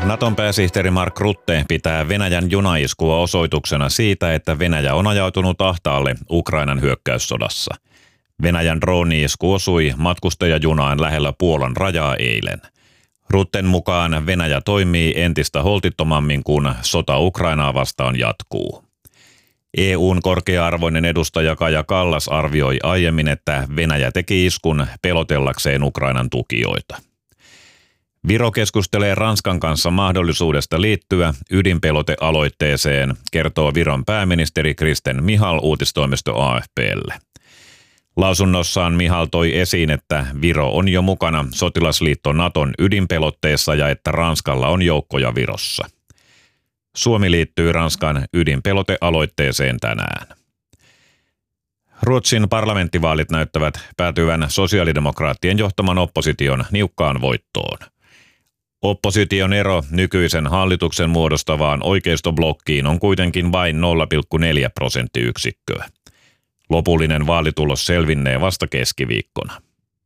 Naton pääsihteeri Mark Rutte pitää Venäjän junaiskua osoituksena siitä, että Venäjä on ajautunut ahtaalle Ukrainan hyökkäyssodassa. Venäjän drooni-isku osui matkustajajunaan lähellä Puolan rajaa eilen. Rutten mukaan Venäjä toimii entistä holtittomammin, kun sota Ukrainaa vastaan jatkuu. EU:n korkea-arvoinen edustaja Kaja Kallas arvioi aiemmin, että Venäjä teki iskun pelotellakseen Ukrainan tukijoita. Viro keskustelee Ranskan kanssa mahdollisuudesta liittyä ydinpelotealoitteeseen, kertoo Viron pääministeri Kristen Michal uutistoimisto AFP:lle. Lausunnossaan Michal toi esiin, että Viro on jo mukana sotilasliitto Naton ydinpelotteessa ja että Ranskalla on joukkoja Virossa. Suomi liittyy Ranskan ydinpelotealoitteeseen tänään. Ruotsin parlamenttivaalit näyttävät päätyvän sosiaalidemokraattien johtaman opposition niukkaan voittoon. Opposition ero nykyisen hallituksen muodostavaan oikeistoblokkiin on kuitenkin vain 0,4 prosenttiyksikköä. Lopullinen vaalitulos selvinnee vasta keskiviikkona.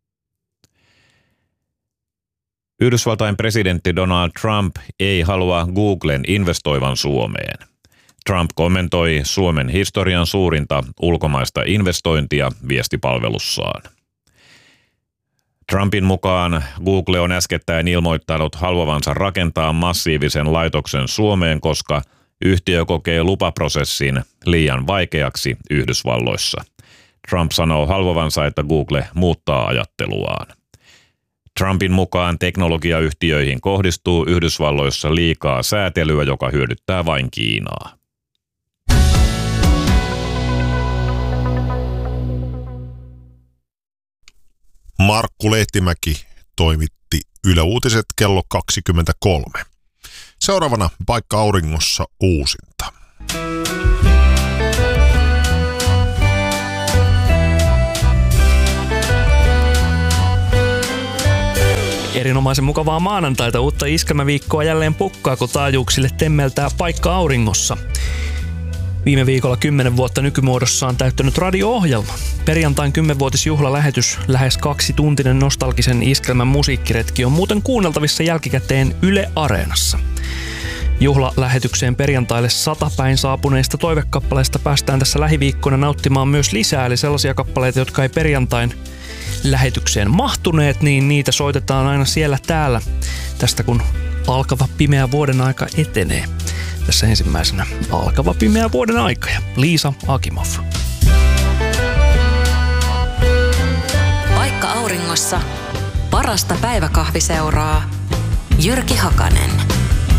Yhdysvaltain presidentti Donald Trump ei halua Googlen investoivan Suomeen. Trump kommentoi Suomen historian suurinta ulkomaista investointia viestipalvelussaan. Trumpin mukaan Google on äskettäin ilmoittanut haluavansa rakentaa massiivisen laitoksen Suomeen, koska yhtiö kokee lupaprosessin liian vaikeaksi Yhdysvalloissa. Trump sanoo haluavansa, että Google muuttaa ajatteluaan. Trumpin mukaan teknologiayhtiöihin kohdistuu Yhdysvalloissa liikaa säätelyä, joka hyödyttää vain Kiinaa. Markku Lehtimäki toimitti Yle Uutiset kello 23. Seuraavana Paikka auringossa uusinta. Erinomaisen mukavaa maanantaita, uutta iskelmäviikkoa jälleen pukkaa, kun taajuuksille temmeltää Paikka auringossa. Viime viikolla 10 vuotta nykymuodossaan täyttänyt radio-ohjelma. Perjantain 10-vuotisjuhlalähetys, lähes 2-tuntinen nostalgisen iskelmän musiikkiretki on muuten kuunneltavissa jälkikäteen Yle Areenassa. Juhlalähetykseen perjantaille 100 päin saapuneista toivekappaleista päästään tässä lähiviikkoina nauttimaan myös lisää, eli sellaisia kappaleita, jotka ei perjantain lähetykseen mahtuneet, niin niitä soitetaan aina siellä täällä tästä, kun alkava pimeä vuoden aika etenee. Tässä ensimmäisenä alkava pimeä vuoden aika ja Liisa Akimov. Paikka auringossa. Parasta päiväkahviseuraa. Jyrki Hakanen.